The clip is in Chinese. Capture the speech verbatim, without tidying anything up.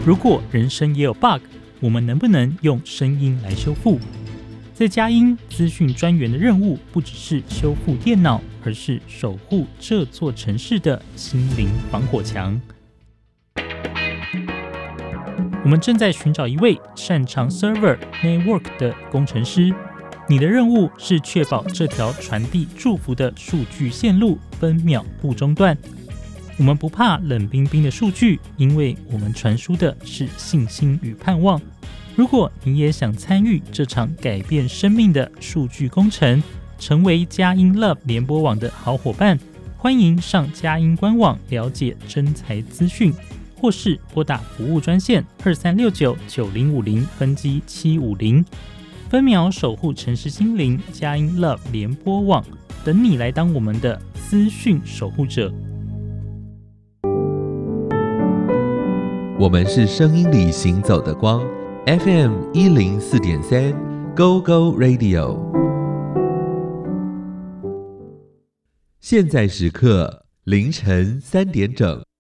如果人生也有 bug， 我们能不能用声音来修复？在佳音资讯专员的任务不只是修复电脑，而是守护这座城市的心灵防火墙。我们正在寻找一位擅长 server network 的工程师，你的任务是确保这条传递祝福的数据线路分秒不中断。我们不怕冷冰冰的数据，因为我们传输的是信心与盼望。如果你也想参与这场改变生命的数据工程，成为佳音 Love 联播网的好伙伴，欢迎上佳音官网了解征才资讯，或是拨打服务专线二三六九九零五零分机七五零，分秒守护城市心灵，佳音 Love 联播网等你来当我们的资讯守护者。 我们是声音里行走的光 F M 一零四点三 Go Go Radio， 现在时刻凌晨三点整。